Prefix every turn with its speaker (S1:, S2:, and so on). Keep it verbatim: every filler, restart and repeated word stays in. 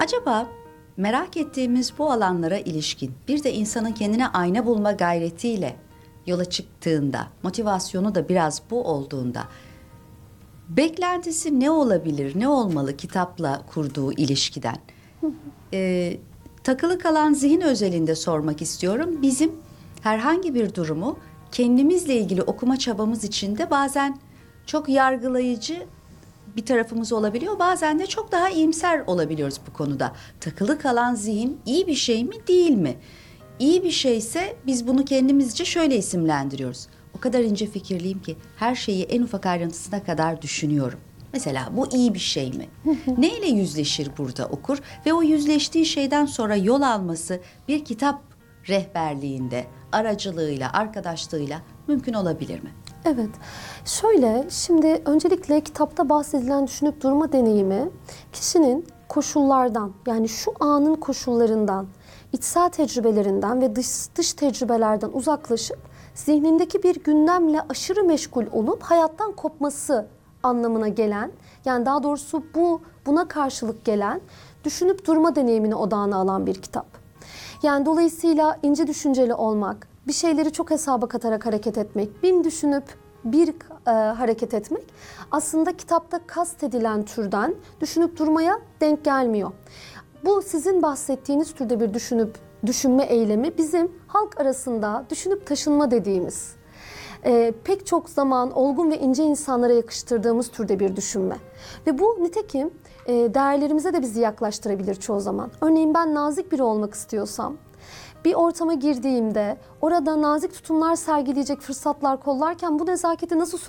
S1: Acaba merak ettiğimiz bu alanlara ilişkin bir de insanın kendine ayna bulma gayretiyle yola çıktığında, motivasyonu da biraz bu olduğunda beklentisi ne olabilir, ne olmalı kitapla kurduğu ilişkiden? Ee, takılı kalan zihin özelinde sormak istiyorum. Bizim herhangi bir durumu kendimizle ilgili okuma çabamız içinde bazen çok yargılayıcı bir tarafımız olabiliyor. Bazen de çok daha iyimser olabiliyoruz bu konuda. Takılı kalan zihin iyi bir şey mi, değil mi? İyi bir şeyse biz bunu kendimizce şöyle isimlendiriyoruz. O kadar ince fikirliyim ki her şeyi en ufak ayrıntısına kadar düşünüyorum. Mesela bu iyi bir şey mi? Neyle yüzleşir burada okur ve o yüzleştiği şeyden sonra yol alması bir kitap rehberliğinde, aracılığıyla, arkadaşlığıyla mümkün olabilir mi?
S2: Evet, şöyle şimdi öncelikle kitapta bahsedilen düşünüp durma deneyimi kişinin koşullardan, yani şu anın koşullarından, içsel tecrübelerinden ve dış, dış tecrübelerden uzaklaşıp zihnindeki bir gündemle aşırı meşgul olup hayattan kopması anlamına gelen, yani daha doğrusu bu buna karşılık gelen düşünüp durma deneyimini odağına alan bir kitap. Yani dolayısıyla ince düşünceli olmak, bir şeyleri çok hesaba katarak hareket etmek, bin düşünüp bir e, hareket etmek aslında kitapta kastedilen türden düşünüp durmaya denk gelmiyor. Bu sizin bahsettiğiniz türde bir düşünüp düşünme eylemi bizim halk arasında düşünüp taşınma dediğimiz, e, pek çok zaman olgun ve ince insanlara yakıştırdığımız türde bir düşünme. Ve bu nitekim e, değerlerimize de bizi yaklaştırabilir çoğu zaman. Örneğin ben nazik biri olmak istiyorsam, bir ortama girdiğimde orada nazik tutumlar sergileyecek fırsatlar kollarken bu nezaketi nasıl